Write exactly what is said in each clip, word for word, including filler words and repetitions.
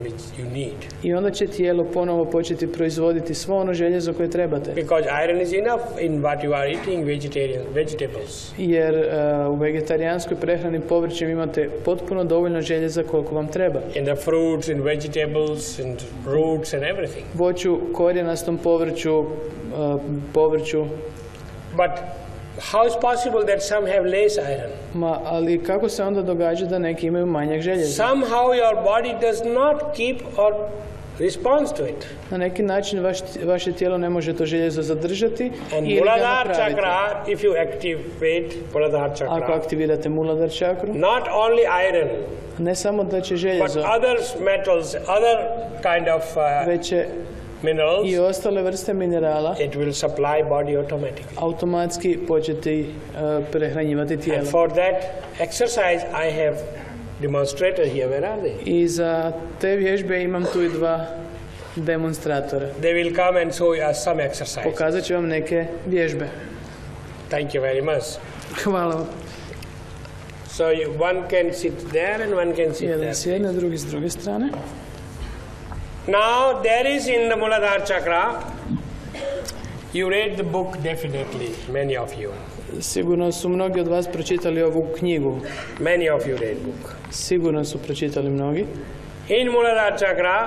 which you need. I onda će tijelo ponovo početi proizvoditi svo ono željezo koje trebate. Because iron is enough in what you are eating, vegetarian vegetables. Jer uh, u vegetarijanskoj prehrani povrćem imate potpuno dovoljno željeza koliko vam treba. In the fruits, in vegetables, in roots and everything. Voću, korijenastom povrću, uh, povrću. But how is possible that some have less iron? Ma, ali kako se onda događa da neki imaju manjak željeza? Somehow your body does not keep or responds to it. Na neki način vaš, vaše tijelo ne može to željezo zadržati And ili ga Muladhara napraviti. chakra, if you activate Muladhara chakra, Ako aktivirate Muladhara čakru, not only iron, ne samo da će but željezo, other metals, other kind of uh, već će minerals, i ostale vrste minerala it will supply body automatically. automatski početi uh, prehranjivati tijelo. And for that exercise, I have demonstrated here. Where are they? I za te vježbe imam tu i dva demonstratora. They will come and show us some exercise. Pokazat ću vam neke vježbe. Thank you very much. Hvala vam. So you, one can sit there and one can sit Jedan there. s jedne, drugi s druge strane. Now there is in the Muladhara chakra, you read the book definitely, many of you. Sigurno su mnogi od vas pročitali ovu knjigu. Many of you read book. Sigurno su pročitali mnogi. In Muladhara chakra,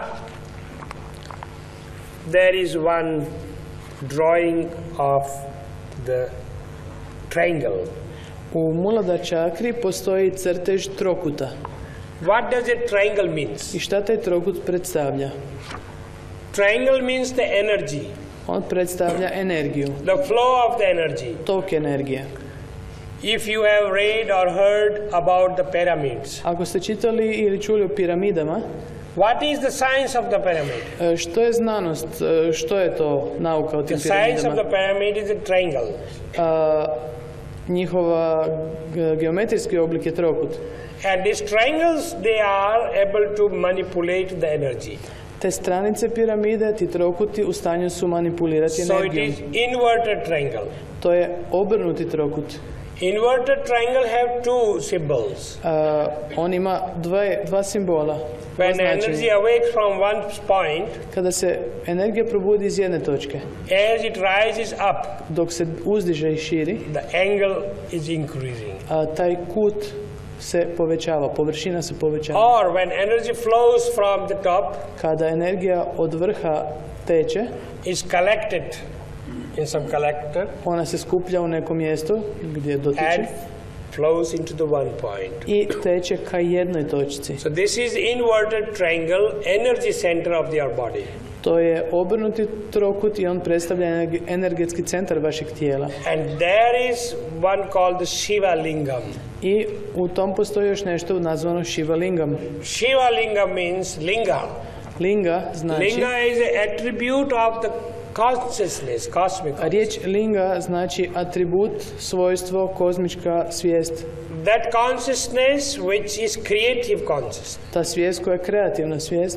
there is one drawing of the triangle. U Muladhara čakri postoji crtež trokuta. What does a triangle means? I šta taj trokut predstavlja? Triangle means the energy, On predstavlja energiju, the flow of the energy. tok energije. If you have read or heard about the pyramids, Ako ste čitali ili čuli o piramidama, what is the science of the pyramid? e, što je znanost, e, što je to nauka o tim The science of piramidama? the pyramid is a triangle. A, njihova ge- geometrijski oblik je trokut. And these triangles, they are able to manipulate the energy. Te stranice piramide, ti trokuti, u stanju su manipulirati So it energijom. is inverted triangle. To je obrnuti trokut. Inverted triangle have two symbols. A, on ima dva, dva simbola. dva When značenja. energy awakes from one point, Kada se energija probudi iz jedne točke, as it rises up, dok se uzdiže i širi, the angle is increasing. a taj kut se povećava, površina se povećava. Or when energy flows from the top, Kada energija od vrha teče, is collected in some collector ona se skuplja u nekom mjestu gdje dotiče and flows into the one point. i teče ka jednoj točci. So this is inverted triangle, energy center of your body. To je obrnuti trokut i on predstavlja energe- energetski centar vašeg tijela. And there is one called the Shiva Lingam. I u tom postoji još nešto nazvano Shiva Lingam. Shiva Lingam means linga. Linga znači, Linga is an attribute of the consciousness, cosmic. a riječ linga znači atribut, svojstvo, kozmička svijest. That consciousness which is creative consciousness. Ta svijest koja je kreativna svijest.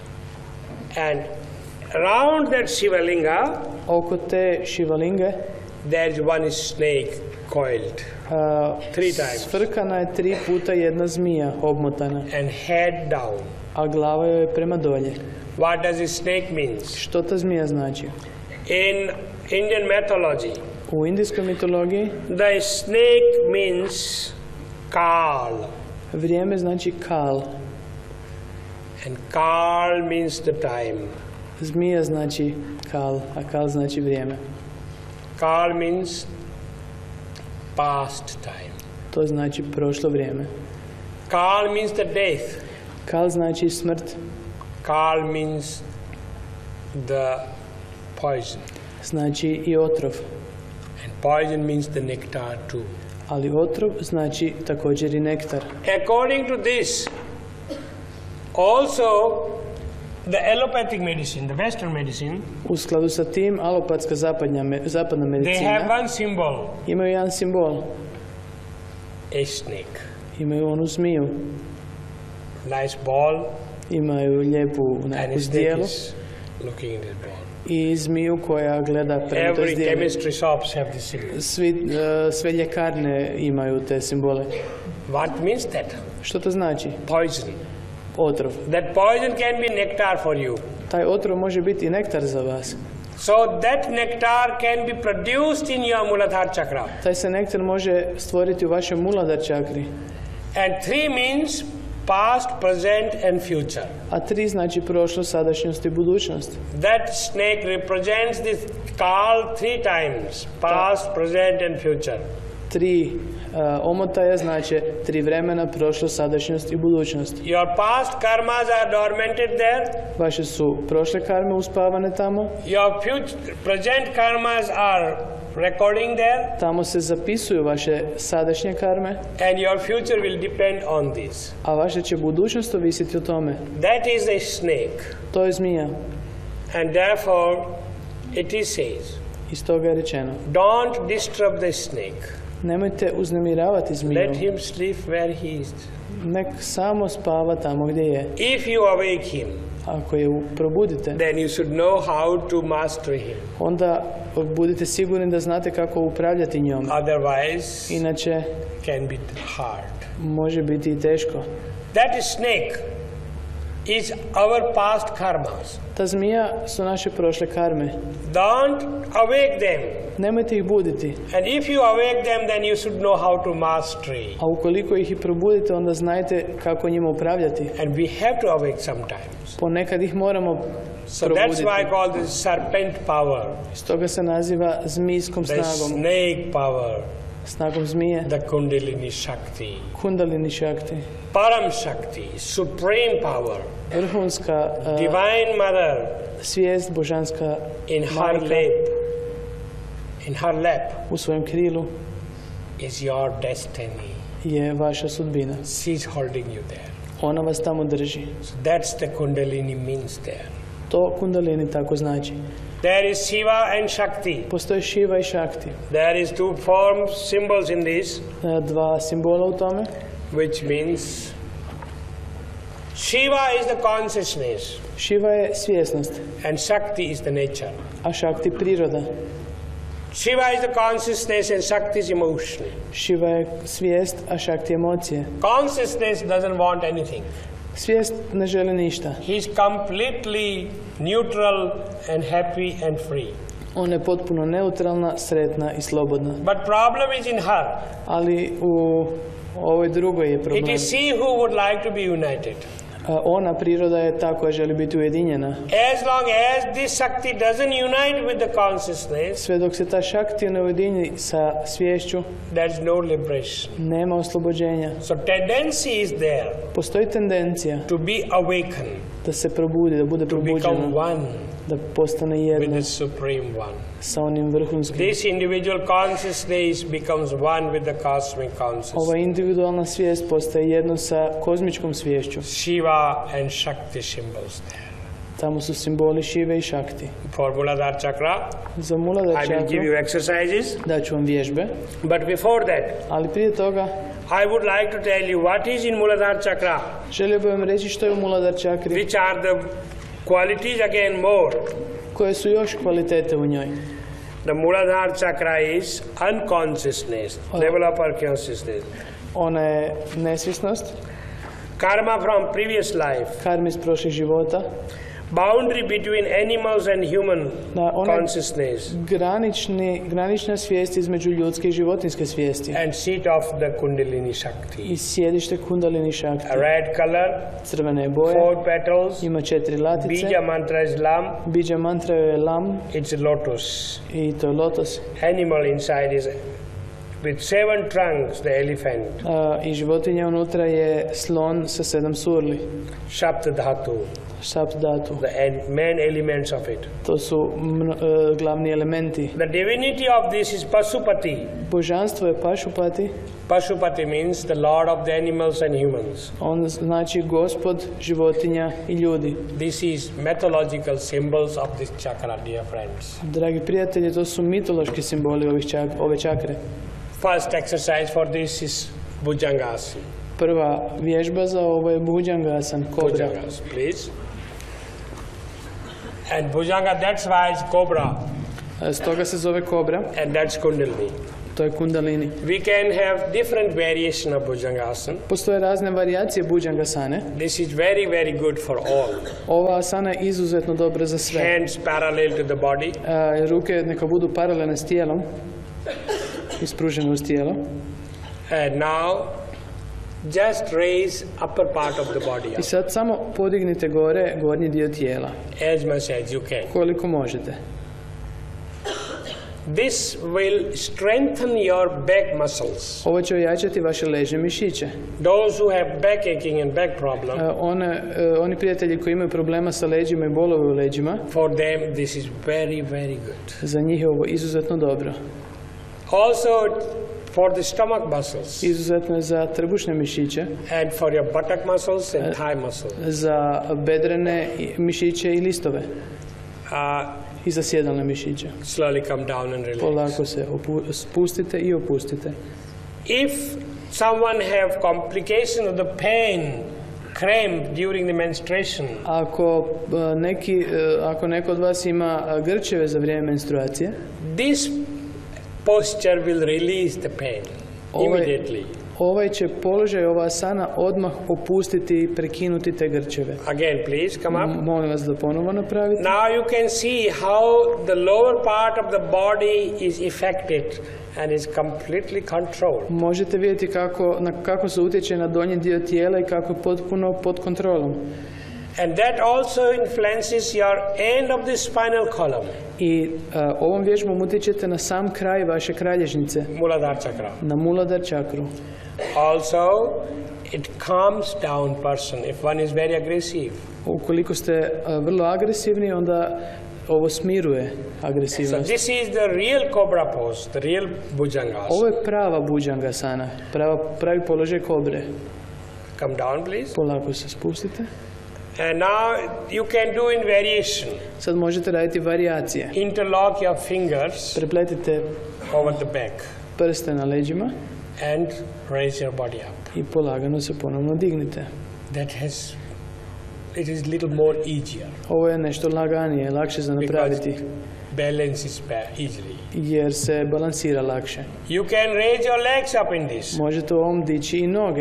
And around that Shiva Linga, Oko te Shiva Linge there is one snake coiled a, three times svrkana je tri puta jedna zmija obmotana, and head down. a glava joj je prema dolje. What does a snake means? Što ta zmija znači? In Indian mythology, U indijskoj mitologiji the snake means Kal. vrijeme znači kal. And Kal means the time. Zmija znači kal, a kal znači vrijeme. Kal means past time. To znači prošlo vrijeme. Kal means the death. Kal znači smrt, Kal means the poison. znači i otrov. And poison means the nectar too. Ali otrov znači također i nektar. According to this, also the allopathic medicine, the Western medicine, U skladu sa tim, alopatska zapadnja, me- zapadna they have medicina one symbol, imaju jedan simbol. a snake. Imaju onu zmiju, Nice ball, imaju lijepu and neku a snake zdjelu is looking in this ball. i zmiju koja gleda prema toj Every zdjeli. chemistry shops have this symbol. Svi, e, sve ljekarne imaju te simbole. What means that? Što to znači? Poison. otrov. That poison can be nectar for you. Taj otrov može biti i nektar za vas. So that nectar can be produced in your Muladhara chakra. Taj se nektar može stvoriti u vašem Muladhara čakri. And three means past, present and future. A tri znači prošlost, sadašnjost i budućnost. That snake represents this Kal three times, past, present and future. Tri uh, omotaja znače tri vremena, prošlost, sadašnjost i budućnost. Your past karmas are dormanted there. Vaše su prošle karme uspavane tamo. Your future, present karmas are recording there. Tamo se zapisuju vaše sadašnje karme. And your future will depend on this. A vaša će budućnost ovisiti o tome. That is a snake. To je zmija. And therefore it is says, Iz toga je rečeno. don't disturb the snake. Nemojte uznemiravati zmiju. Let him sleep where he is. Nek samo spava tamo gdje je. If you awake him, Ako je probudite, then you should know how to master him. onda budite sigurni da znate kako upravljati njom. Otherwise, Inače, can be hard. može biti i teško. That snake is our past karmas. Ta zmija su naše prošle karme. Don't awake them. Nemojte ih buditi. And if you awake them, then you should know how to mastery. A ukoliko ih i probudite, onda znajte kako njima upravljati. And we have to awake sometimes. Ponekad ih moramo So that's why I probuditi. call this serpent power, Stoga se naziva zmijskom the snagom. snake power, Snagom zmije. the kundalini shakti, Kundalini šakti. param shakti, supreme power, Vrhunska uh, divine mother svijest, božanska in her majka lap, in her lap u svojem krilu is your destiny. je vaša sudbina. She's holding you there. Ona vas tamo drži. So that's the kundalini means there. To kundalini tako znači. There is Shiva and Shakti. Postoje Shiva i Shakti. There is two form symbols in this, E, Dva simbola u tome. which means Shiva is the consciousness Shiva je svjesnost, and Shakti is the nature. a Shakti priroda. Shiva is the consciousness and Shakti is emotion. Shiva je svijest, a Shakti emocije. Consciousness doesn't want anything. Svijest ne želi ništa. He's completely neutral and happy and free. Ona je potpuno neutralna, sretna i slobodna. But problem is in her. Ali u ovoj drugoj je It problem. is she who would like to be united. A Ona priroda je ta koja želi biti ujedinjena. As long as this Shakti doesn't unite with the consciousness, Sve dok se ta Shakti ne ujedini sa sviješću, there's no liberation. nema oslobođenja. So tendency is there Postoji tendencija to be awakened, da se probudi, da bude to become probuđena, one da postane with jedna the Supreme One. sa onim vrhunskim. This individual consciousness becomes one with the cosmic consciousness. Ova individualna svijest postaje jedno sa kozmičkom sviješću. Shiva and Shakti symbols there. Tamo su simboli Šive i Shakti. For Muladhara chakra, Za Muladhara I will give you čakru exercises. daću vam vježbe, But before that, ali prije toga I would like to tell you what is in Muladhara chakra, želio bih vam reći što je u Muladhara čakri, which are the qualities again more. koje su još kvalitete u njoj. The Muladhara chakra is unconsciousness, developer consciousness. Ona je nesvjesnost, Karma from previous life, karma iz prošlih života, boundary between animals and human Da, ona- consciousness, granični, granična svijest između ljudske i životinjske svijesti and seat of the Kundalini Shakti. i sjedište Kundalini Shakti. A red color, Crvene boje, four petals, ima četiri latice, Bija mantra is Lam, Bija mantra je lam it's lotus. i to je lotos. Animal inside is with seven trunks, the elephant. A, I životinja unutra je slon sa sedam surli, Shapt Dhatu, Shapt datu. the en- main elements of it. To su mno- e, glavni elementi. The divinity of this is Pasupati. Božanstvo je Pašupati, Pasupati means the lord of the animals and humans. on znači gospod životinja i ljudi. This is mythological symbols of this chakra, dear friends. Dragi prijatelji, to su mitološki simboli ovih čak, ove čakre. First exercise for this is Bhujangasana. Prva vježba za ovo je Bhujangasan, kobra. Bhujangasana, please. And Bhujanga, that's why it's cobra, E, Stoga se zove kobra, and that's Kundalini. To je kundalini. We can have different variation of Bhujangasana. Postoje razne varijacije Bhujangasane. This is very, very good for all. Ova asana je izuzetno dobra za sve. Hands parallel to the body. A, ruke neka budu paralelne s tijelom, ispružene uz tijelo. And now, just raise upper part of the body I up, sad samo podignite gore gornji dio tijela, as much as you can. koliko možete. This will strengthen your back muscles. Ovo će ojačati vaše ležne mišiće. Those who have back aching and back problem, A, One, e, oni prijatelji koji imaju problema sa leđima i bolove u leđima, for them this is very, very good. za njih je ovo izuzetno dobro. Also for the stomach muscles Izuzetno je za trbušne mišiće, and for your buttock muscles and thigh muscles. za bedrene i- mišiće i listove Uh, i za sjedalne mišiće. slowly come down and relax. Polako se opu- spustite i opustite. If someone have complication of the pain, cramp during the menstruation, Ako, e, neki, e, ako neko od vas ima e, grčeve za vrijeme menstruacije, this posture will release the pain Ovaj- immediately. ovaj će položaj, ova asana odmah opustiti i prekinuti te grčeve. Again, please come up. M- Molim vas da ponovo napravite. Now you can see how the lower part of the body is affected and is completely controlled. Možete vidjeti kako, na, kako se utječe na donji dio tijela i kako je potpuno pod kontrolom. And that also influences your end of the spinal column, I a, ovom vježbom utječete na sam kraj vaše kralježnice, Muladhara chakra. na Muladhara čakru. Also, it calms down person if one is very aggressive. Ukoliko ste a, vrlo agresivni, onda ovo smiruje So agresivnost. this is the real cobra pose, the real Bhujangasana. Ovo je prava Bhujangasana, prava, pravi položaj kobre. Come down, please. Polako se spustite. And now you can do in variation. Sad možete raditi varijacije. Interlock your fingers Prepletite over the back prste na leđima and raise your body up. i polagano se ponovno dignite. That has, it is little more easier Ovo je nešto laganije, lakše za because napraviti, balance is ba- easily. jer se balansira lakše. You can raise your legs up in this. Možete u ovom dići i noge.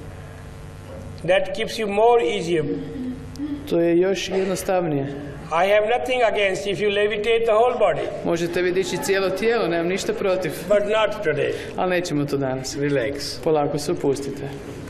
That keeps you more easier. To je još jednostavnije. I have nothing against if you levitate the whole body, Možete vi dići cijelo tijelo, nemam ništa protiv, but not today. ali nećemo to danas. Relax. Polako se opustite.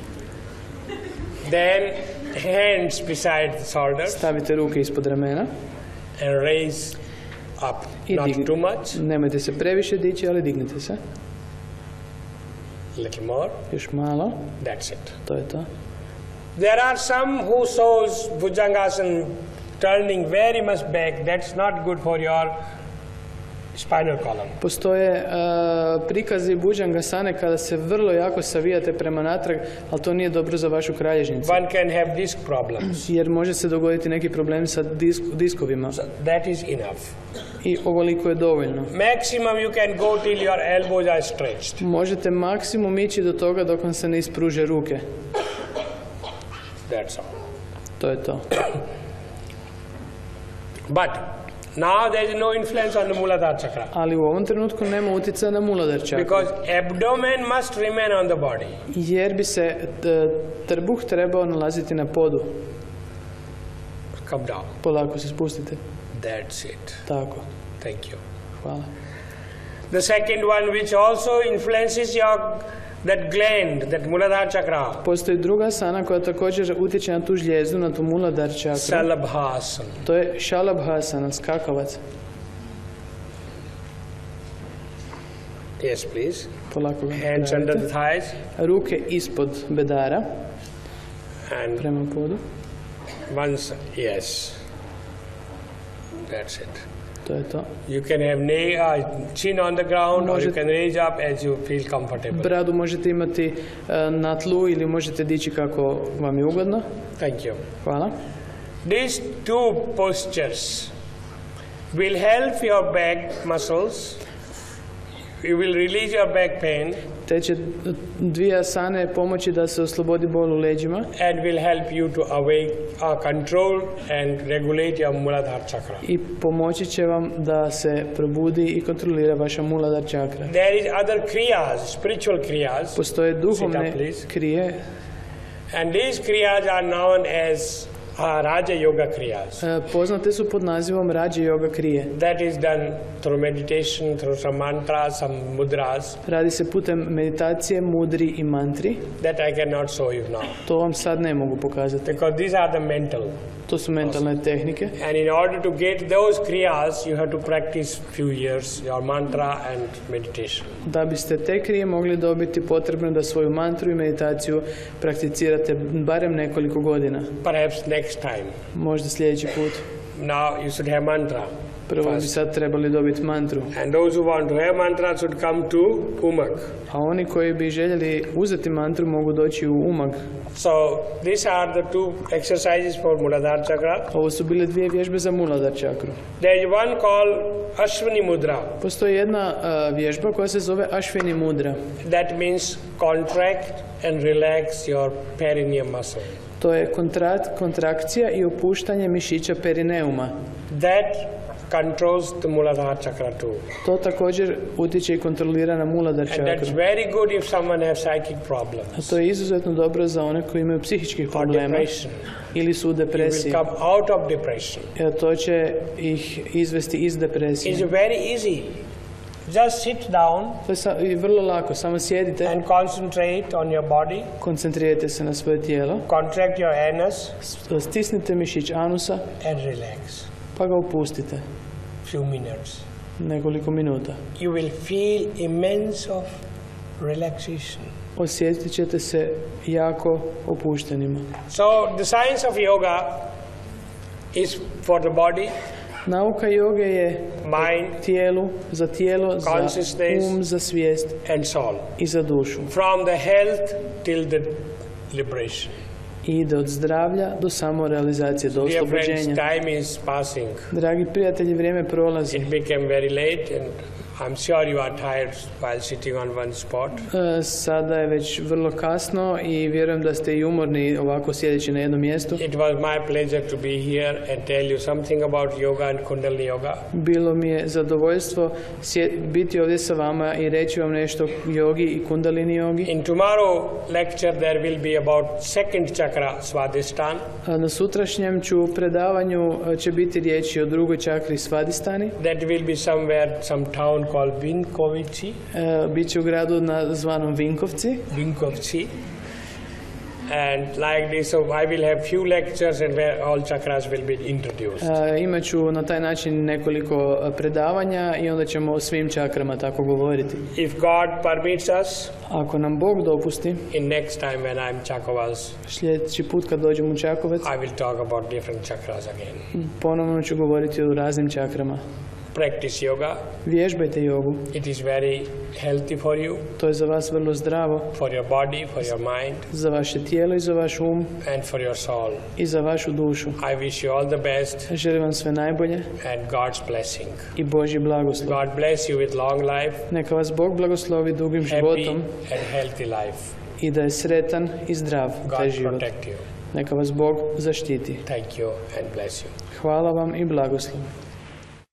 Then hands beside the shoulders Stavite ruke ispod ramena and raise up. i Not digni- too much, Nemojte se previše dići, ali dignite se. little more. Još malo, That's it. to je to. There are some who shows Bhujangasana turning very much back. That's not good for your spinal column. Postoje e, prikazi Bhujangasane kada se vrlo jako savijate prema natrag, ali to nije dobro za vašu kralježnicu. One can have disc problems. Jer može se dogoditi neki problem sa disk, diskovima. So that is enough. I ovoliko je dovoljno. Maximum you can go till your elbows are stretched. Možete maksimum ići do toga dok vam se ne ispruže ruke. That's all. To je to. But now there is no influence on the Muladhara chakra Ali u ovom trenutku nema utjecaja na Muladhara čakru. because abdomen must remain on the body. Jer bi se t- trbuh trebao nalaziti na podu. Come down. Polako se spustite. That's it. Tako. Thank you. Hvala. The second one which also influences your that gland, that Muladhara chakra, Postoji druga asana koja također utječe na tu žlijezdu, na tu Muladhara čakru. Salabhasana. To je Shalabhasana, skakavac. Yes, please. Polako ga Hands under the napravite. thighs Ruke ispod bedara, and prema podu. once, yes. That's it. To je to. You can have knee, uh, chin on the ground, or you Može- can raise up as you feel comfortable. Bradu možete imati e, na tlu ili možete dići kako vam je ugodno. Thank you. Hvala. These two postures will help your back muscles You will release your back pain Te će dvije asane pomoći da se oslobodi bol u leđima and will help you to awake, uh, control and regulate your Muladhara chakra. i pomoći će vam da se probudi i kontrolira vaša Muladhara čakra. There is other kriyas, spiritual kriyas, Postoje duhovne Sit up, please. krije. and these kriyas are known as uh, Raja Yoga kriyas. E, Poznate su pod nazivom Raja Yoga krije. That is done through meditation, through some mantras, some mudras Radi se putem meditacije, mudri i mantri. that I cannot show you now. To vam sad ne mogu pokazati. Because these are the mental. To su mentalne tehnike. And in order to get those kriyas, you have to practice few years your mantra and meditation. Da biste te krije mogli dobiti, potrebno je da svoju mantru i meditaciju prakticirate barem nekoliko godina. Perhaps next time. Možda sljedeći put. Now you should have mantra. Prvo bi sad trebali dobiti mantru. And those who want to have mantra should come to Umag. A oni koji bi željeli uzeti mantru mogu doći u Umag. So these are the two exercises for Muladhara chakra. Ovo su bile dvije vježbe za Muladhara čakru. There is one called Ashwini Mudra. Postoji jedna uh, vježba koja se zove Ashwini mudra. That means contract and relax your perineum muscle. To je kontrat, kontrakcija i opuštanje mišića perineuma. That controls the Muladhara chakra too. To također utječe i kontrolira na Muladhara And that's čakru. very good if someone has psychic problems A to je izuzetno dobro za one koji imaju psihičkih or problema depression. ili su u You will depresiji. come out of depression. E, To će ih izvesti iz depresije. It's very easy. Just sit down To je sa- i vrlo lako, samo sjedite, and concentrate on your body. koncentrirajte se na svoje tijelo, Contract your anus s- stisnite mišić anusa and relax. pa ga opustite Few minutes. nekoliko minuta. You will feel immense of relaxation. Osjetit ćete se jako opuštenima. So the science of yoga is for the body, Nauka joge je mind, tijelu, za tijelo, za Consciousness. um, za svijest and soul. i za dušu. From the health till the liberation. I ide od zdravlja do samorealizacije, do Dear friends, oslobođenja. time is passing. Dragi prijatelji, vrijeme prolazi. It became very late and I'm sure you are tired while sitting on one spot. E, Sada je već vrlo kasno i vjerujem da ste i umorni ovako sjedeći na jednom mjestu. It was my pleasure to be here and tell you something about yoga and Kundalini yoga. Bilo mi je zadovoljstvo sje- biti ovdje sa vama i reći vam nešto o jogi i kundalini jogi. In tomorrow lecture there will be about second chakra, Svadhisthana. A na sutrašnjem ću predavanju e, će biti riječi o drugoj čakri Svadhisthani. That will be somewhere, some town called Vinkovci. E, Biće u gradu nazvanom Vinkovci. Vinkovci. And like this, so I will have few lectures and where all chakras will be introduced. E, Imat ću na taj način nekoliko e, predavanja i onda ćemo o svim čakrama tako govoriti. If God permits us, Ako nam Bog dopusti, in next time when I'm Chakovals, sljedeći put kad dođem u Čakovec, I will talk about different chakras again. ponovno ću govoriti o raznim čakrama. Practice yoga. Vježbajte jogu. It is very healthy for you, To je za vas vrlo zdravo, for your body, for your mind, za vaše tijelo i za vaš um and for your soul. i za vašu dušu. I wish you all the best Želim vam sve najbolje and God's blessing. i Božji blagoslov. God bless you with long life, Neka vas Bog blagoslovi dugim happy životom and healthy life. i da je sretan i zdrav taj God život. protect you. Neka vas Bog zaštiti. Thank you and bless you. Hvala vam i blagoslov.